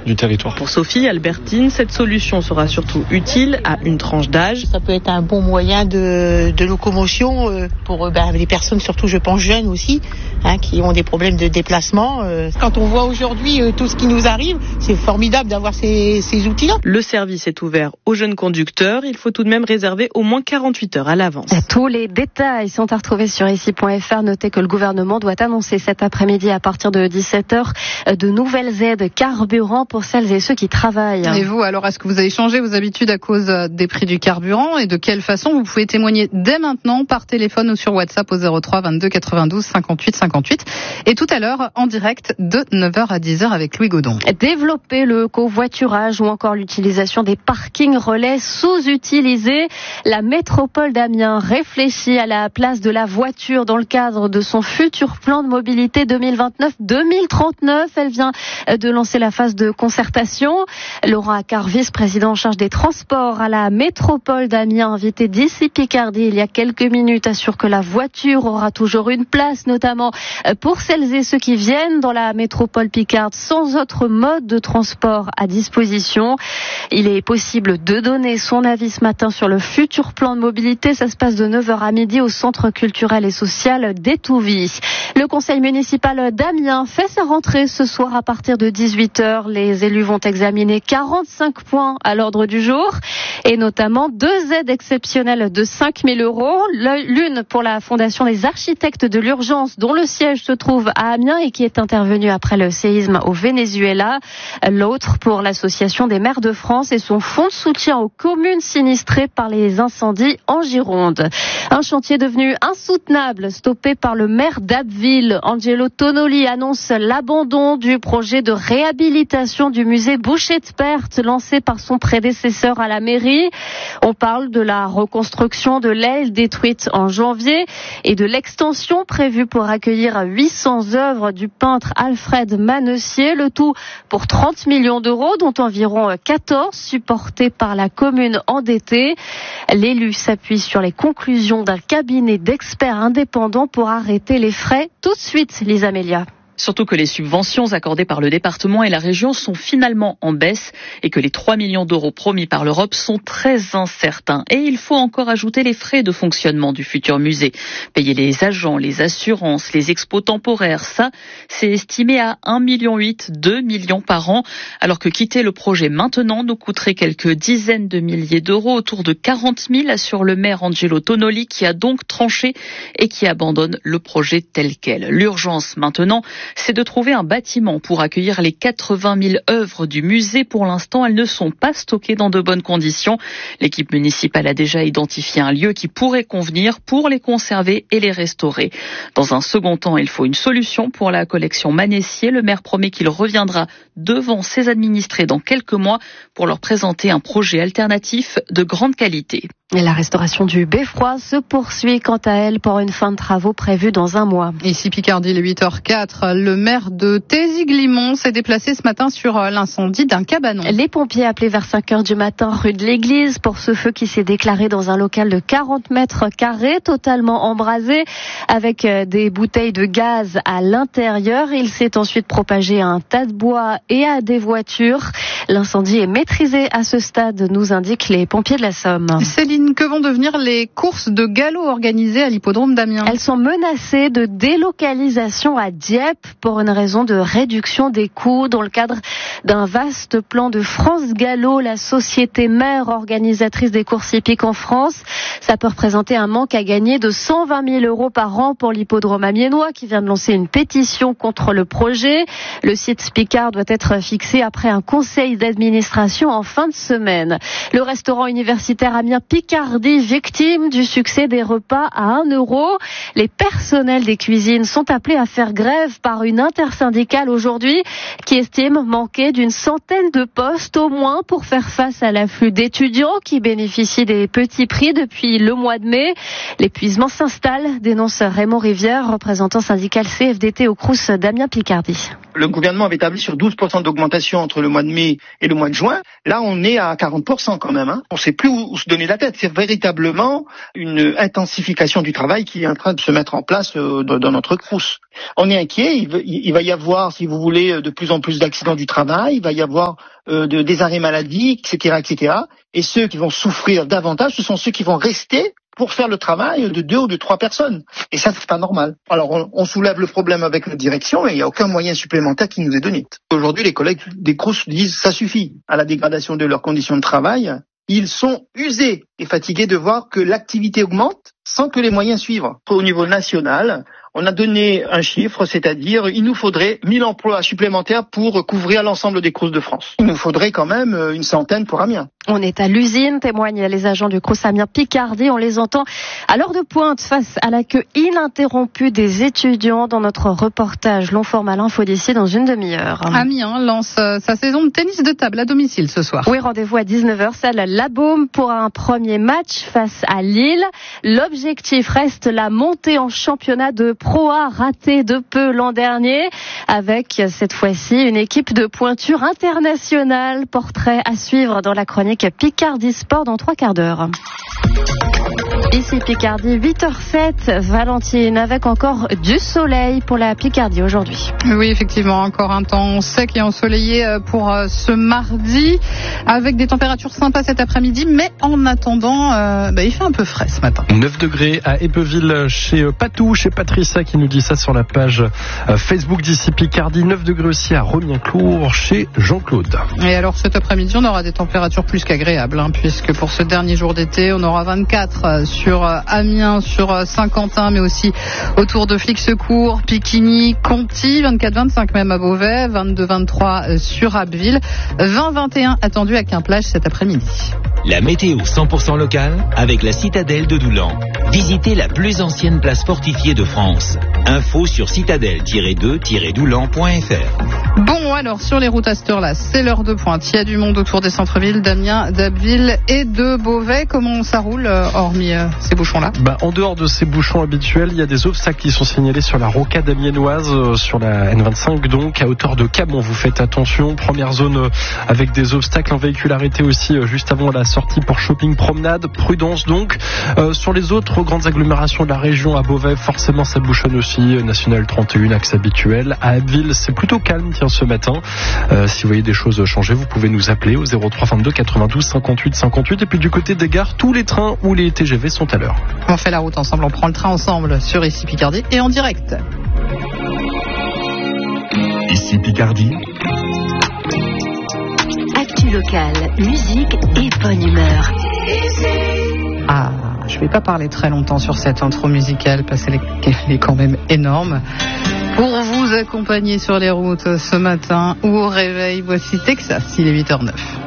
du territoire. Pour Sophie Albertine, cette solution sera surtout utile à une tranche d'âge. Ça peut être un bon moyen de locomotion pour les personnes, surtout je pense jeunes aussi, qui ont des problèmes de déplacement. Quand on voit aujourd'hui tout ce qui nous arrive, c'est formidable d'avoir ces outils-là. Le service est ouvert aux jeunes conducteurs. Il faut tout de même réserver au moins 48 heures à l'avance. Tous les détails sont à retrouver sur ici.fr. Notez que le gouvernement doit annoncer cet après-midi à partir de 17h de nouvelles aides carburant pour celles et ceux qui travaillent. Et vous, alors, est-ce que vous avez changé vos habitudes à cause des prix du carburant et de quelle façon? Vous pouvez témoigner dès maintenant par téléphone ou sur WhatsApp au 03 22 92 58 58 et tout à l'heure en direct de 9h à 10h avec Louis Godon. Développer le covoiturage ou encore l'utilisation des parkings relais sous-utilisés. La métropole d'Amiens réfléchit à la place de la voiture dans le cadre de son futur plan de mobilité 2029-2039. Elle vient de lancer la phase de concertation. Laurent Accard, vice-président en charge des transports à la métropole d'Amiens, invité d'ici Picardie il y a quelques minutes, assure que la voiture aura toujours une place, notamment pour celles et ceux qui viennent dans la métropole picarde sans autre mode de transport à disposition. Il est possible de donner son avis ce matin sur le futur plan de mobilité. Ça se passe de 9h à midi au centre culturel et social d'Étouvie. Le conseil municipal d'Amiens fait sa rentrée ce soir à partir de 18h. Les élus vont examiner 45 points à l'ordre du jour et notamment 2 aides exceptionnelles de 5 000 €. L'une pour la Fondation des architectes de l'urgence dont le siège se trouve à Amiens et qui est intervenue après le séisme au Venezuela. L'autre pour l'Association des maires de France et son fonds de soutien aux communes sinistrées par les incendies en Gironde. Un chantier devenu insoutenable, stoppé par le maire d'Abbeville. Angelo Tonoli annonce l'abandon du projet de réhabilitation du musée Boucher de Perthes lancé par son prédécesseur à la mairie. On parle de la reconstruction de l'aile détruite en janvier et de l'extension prévue pour accueillir 800 œuvres du peintre Alfred Manessier, le tout pour 30 millions d'euros, dont environ 14 supportés par la commune endettée. L'élu s'appuie sur les conclusions d'un cabinet d'experts indépendants pour arrêter les frais tout de suite, Lisa Melia. Surtout que les subventions accordées par le département et la région sont finalement en baisse et que les 3 millions d'euros promis par l'Europe sont très incertains. Et il faut encore ajouter les frais de fonctionnement du futur musée. Payer les agents, les assurances, les expos temporaires, ça, c'est estimé à 1,8 million, 2 millions par an. Alors que quitter le projet maintenant nous coûterait quelques dizaines de milliers d'euros, autour de 40 000, assure le maire Angelo Tonoli, qui a donc tranché et qui abandonne le projet tel quel. L'urgence maintenant, c'est de trouver un bâtiment pour accueillir les 80 000 œuvres du musée. Pour l'instant, elles ne sont pas stockées dans de bonnes conditions. L'équipe municipale a déjà identifié un lieu qui pourrait convenir pour les conserver et les restaurer. Dans un second temps, il faut une solution pour la collection Manessier. Le maire promet qu'il reviendra devant ses administrés dans quelques mois pour leur présenter un projet alternatif de grande qualité. Et la restauration du beffroi se poursuit quant à elle pour une fin de travaux prévue dans un mois. Ici Picardie, il est 8h04. Le maire de Thézy-Glimont s'est déplacé ce matin sur l'incendie d'un cabanon. Les pompiers appelés vers 5h du matin rue de l'Église pour ce feu qui s'est déclaré dans un local de 40 mètres carrés, totalement embrasé, avec des bouteilles de gaz à l'intérieur. Il s'est ensuite propagé à un tas de bois et à des voitures. L'incendie est maîtrisé à ce stade, nous indiquent les pompiers de la Somme. Céline, que vont devenir les courses de galop organisées à l'hippodrome d'Amiens? Elles sont menacées de délocalisation à Dieppe pour une raison de réduction des coûts dans le cadre d'un vaste plan de France Galop, la société mère organisatrice des courses hippiques en France. Ça peut représenter un manque à gagner de 120 000 € par an pour l'hippodrome amiénois qui vient de lancer une pétition contre le projet. Le site Picard doit être fixé après un conseil d'administration en fin de semaine. Le restaurant universitaire Amiens Picardie, victime du succès des repas à 1 €. Les personnels des cuisines sont appelés à faire grève par une intersyndicale aujourd'hui qui estime manquer d'une centaine de postes au moins pour faire face à l'afflux d'étudiants qui bénéficient des petits prix depuis le mois de mai. L'épuisement s'installe, dénonce Raymond Rivière, représentant syndical CFDT au Crous d'Amiens Picardie. Le gouvernement avait tablé sur 12% d'augmentation entre le mois de mai Et le mois de juin, là, on est à 40% quand même. On ne sait plus où se donner la tête. C'est véritablement une intensification du travail qui est en train de se mettre en place dans notre Crous. On est inquiet. Il va y avoir, si vous voulez, de plus en plus d'accidents du travail. Il va y avoir des arrêts maladie, etc., etc. Et ceux qui vont souffrir davantage, ce sont ceux qui vont rester pour faire le travail de 2 ou de 3 personnes. Et ça, c'est pas normal. Alors, on soulève le problème avec notre direction, mais il n'y a aucun moyen supplémentaire qui nous est donné. Aujourd'hui, les collègues des Crous disent ça suffit à la dégradation de leurs conditions de travail. Ils sont usés et fatigués de voir que l'activité augmente sans que les moyens suivent. Au niveau national, on a donné un chiffre, c'est-à-dire il nous faudrait 1000 emplois supplémentaires pour couvrir l'ensemble des Crous de France. Il nous faudrait quand même une centaine pour Amiens. On est à l'usine, témoignent les agents du Crous Amiens Picardie. On les entend à l'heure de pointe face à la queue ininterrompue des étudiants dans notre reportage Long Format l'info d'ici dans une demi-heure. Amiens lance sa saison de tennis de table à domicile ce soir. Oui, rendez-vous à 19h, salle La Baume pour un premier match face à Lille. L'objectif reste la montée en championnat de Pro A, raté de peu l'an dernier, avec cette fois-ci une équipe de pointure internationale. Portrait à suivre dans la chronique Picardie Sport dans 3 quarts d'heure. Ici Picardie, 8h07, Valentine, avec encore du soleil pour la Picardie aujourd'hui. Oui, effectivement, encore un temps sec et ensoleillé pour ce mardi, avec des températures sympas cet après-midi, mais en attendant, il fait un peu frais ce matin. 9 degrés à Épeville chez Patou, chez Patricia qui nous dit ça sur la page Facebook d'ici Picardie. 9 degrés aussi à Romiencourt chez Jean-Claude. Et alors cet après-midi, on aura des températures plus qu'agréables, puisque pour ce dernier jour d'été, on aura 24 sur Amiens, sur Saint-Quentin, mais aussi autour de Flix-Secours, Piquigny, Conty, 24-25 même à Beauvais, 22-23 sur Abbeville, 20-21 attendu à Quimplage cet après-midi. La météo 100% locale avec la citadelle de Doulan. Visitez la plus ancienne place fortifiée de France. Info sur citadelle-2-doulan.fr. Bon, alors sur les routes à cette heure-là, c'est l'heure de pointe. Il y a du monde autour des centres-villes d'Amiens, d'Abbeville et de Beauvais. Comment ça roule, hormis ces bouchons-là ? En dehors de ces bouchons habituels, il y a des obstacles qui sont signalés sur la rocade amiénoise, sur la N25, donc à hauteur de Cabon. Vous faites attention. Première zone avec des obstacles en véhicule arrêté aussi juste avant la sortie pour shopping promenade. Prudence donc. Sur les autres grandes agglomérations de la région, à Beauvais, forcément ça bouchonne aussi. National 31, axe habituel. À Abbeville, c'est plutôt calme ce matin. Si vous voyez des choses changer, vous pouvez nous appeler au 03 22 92 58 58. Et puis du côté des gares, tous les trains ou les TGV sont à l'heure. On fait la route ensemble, on prend le train ensemble sur Ici Picardie et en direct. Ici Picardie. Actu locale, musique et bonne humeur. Je vais pas parler très longtemps sur cette intro musicale parce qu'elle est quand même énorme. Pour vous accompagner sur les routes ce matin ou au réveil, voici Texas, il est 8h09.